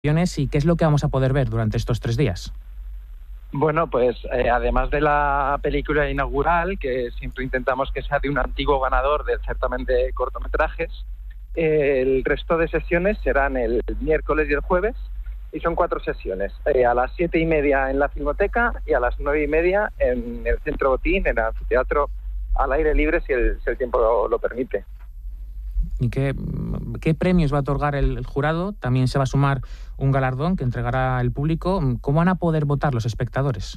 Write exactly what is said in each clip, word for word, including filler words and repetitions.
¿Y qué es lo que vamos a poder ver durante estos tres días? Bueno, pues eh, además de la película inaugural, que siempre intentamos que sea de un antiguo ganador del certamen de cortometrajes, eh, el resto de sesiones serán el miércoles y el jueves, y son cuatro sesiones, eh, a las siete y media en la Filmoteca y a las nueve y media en el Centro Botín, en el anfiteatro al aire libre, si el, si el tiempo lo, lo permite. ¿Y qué, qué premios va a otorgar el, el jurado? También se va a sumar un galardón que entregará el público. ¿Cómo van a poder votar los espectadores?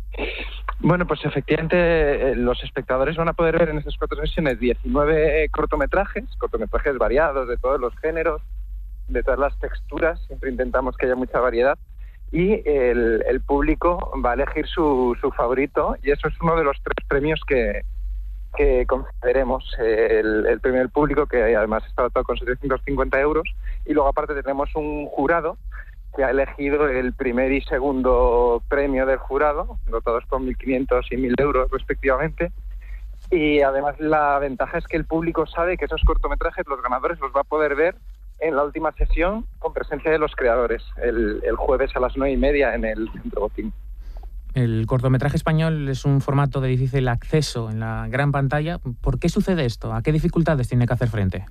Bueno, pues efectivamente eh, los espectadores van a poder ver en estas cuatro sesiones diecinueve cortometrajes, cortometrajes variados de todos los géneros, de todas las texturas, siempre intentamos que haya mucha variedad, y el, el público va a elegir su, su favorito, y eso es uno de los tres premios que, que concederemos. El, el premio del público, que además está dotado con setecientos cincuenta euros, y luego aparte tenemos un jurado que ha elegido el primer y segundo premio del jurado, dotados con mil quinientos y mil euros respectivamente. Y además la ventaja es que el público sabe que esos cortometrajes, los ganadores, los va a poder ver en la última sesión con presencia de los creadores, el, el jueves a las nueve y media en el Centro Botín. El cortometraje español es un formato de difícil acceso en la gran pantalla. ¿Por qué sucede esto? ¿A qué dificultades tiene que hacer frente?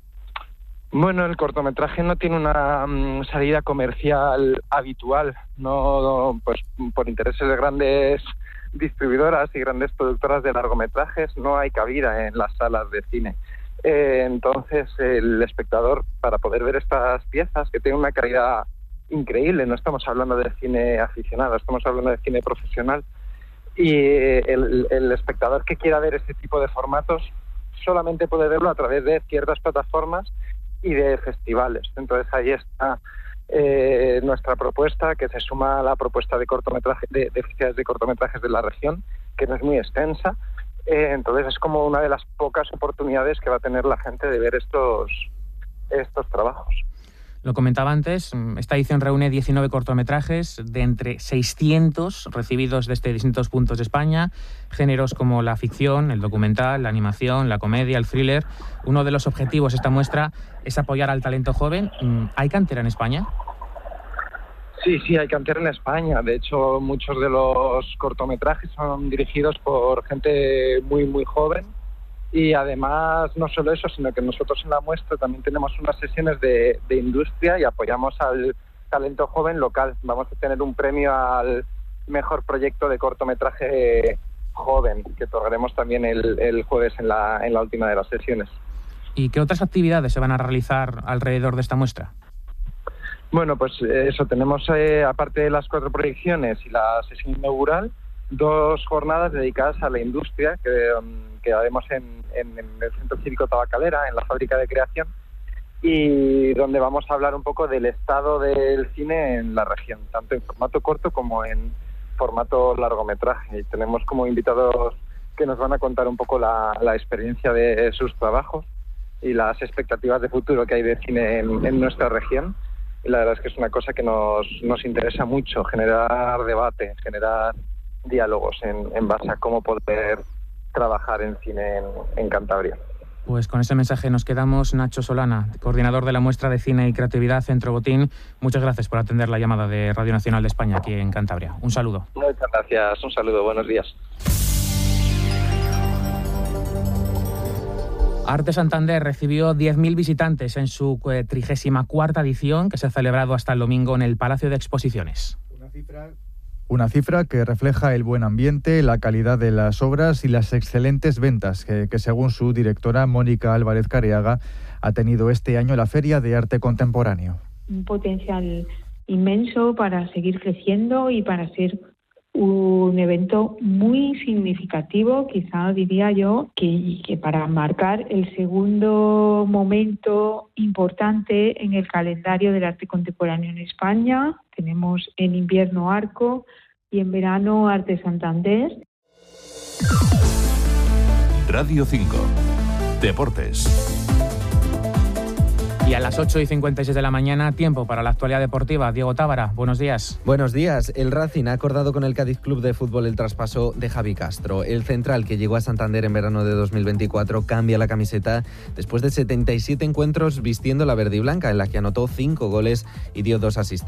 Bueno, el cortometraje no tiene una um, salida comercial habitual, no, pues por intereses de grandes distribuidoras y grandes productoras de largometrajes no hay cabida en las salas de cine. Eh, entonces el espectador, para poder ver estas piezas que tienen una calidad increíble, no estamos hablando de cine aficionado, estamos hablando de cine profesional, y el, el espectador que quiera ver este tipo de formatos solamente puede verlo a través de ciertas plataformas y de festivales. Entonces ahí está eh, nuestra propuesta, que se suma a la propuesta de cortometraje de, de festivales de cortometrajes de la región, que no es muy extensa. Eh, entonces es como una de las pocas oportunidades que va a tener la gente de ver estos, estos trabajos. Lo comentaba antes, esta edición reúne diecinueve cortometrajes de entre seiscientos recibidos desde distintos puntos de España, géneros como la ficción, el documental, la animación, la comedia, el thriller. Uno de los objetivos de esta muestra es apoyar al talento joven. ¿Hay cantera en España? Sí, sí, hay cantera en España. De hecho, muchos de los cortometrajes son dirigidos por gente muy, muy joven. Y además, no solo eso, sino que nosotros en la muestra también tenemos unas sesiones de, de industria y apoyamos al talento joven local. Vamos a tener un premio al mejor proyecto de cortometraje joven, que otorgaremos también el, el jueves en la, en la última de las sesiones. ¿Y qué otras actividades se van a realizar alrededor de esta muestra? Bueno, pues eso, tenemos, eh, aparte de las cuatro proyecciones y la sesión inaugural, dos jornadas dedicadas a la industria que, que haremos en, en, en el Centro Cívico Tabacalera, en la fábrica de creación, y donde vamos a hablar un poco del estado del cine en la región, tanto en formato corto como en formato largometraje. Y tenemos como invitados que nos van a contar un poco la, la experiencia de sus trabajos y las expectativas de futuro que hay de cine en, en nuestra región. Y la verdad es que es una cosa que nos, nos interesa mucho, generar debate, generar diálogos en, en base a cómo poder trabajar en cine en, en Cantabria. Pues con ese mensaje nos quedamos. Nacho Solana, coordinador de la muestra de cine y creatividad Centro Botín, muchas gracias por atender la llamada de Radio Nacional de España aquí en Cantabria. Un saludo. Muchas gracias, un saludo, buenos días. Arte Santander recibió diez mil visitantes en su trigésima cuarta edición, que se ha celebrado hasta el domingo en el Palacio de Exposiciones. Una cifra... Una cifra que refleja el buen ambiente, la calidad de las obras y las excelentes ventas que, que según su directora Mónica Álvarez Careaga, ha tenido este año la Feria de Arte Contemporáneo. Un potencial inmenso para seguir creciendo y para ser un evento muy significativo, quizá diría yo, que, que para marcar el segundo momento importante en el calendario del arte contemporáneo en España. Tenemos en invierno Arco y en verano Arte Santander. Radio cinco. Deportes. Y a las ocho y cincuenta y seis de la mañana, tiempo para la actualidad deportiva. Diego Tábara, buenos días. Buenos días. El Racing ha acordado con el Cádiz Club de Fútbol el traspaso de Javi Castro. El central, que llegó a Santander en verano de dos mil veinticuatro, cambia la camiseta después de setenta y siete encuentros vistiendo la verde y blanca, en la que anotó cinco goles y dio dos asistencias.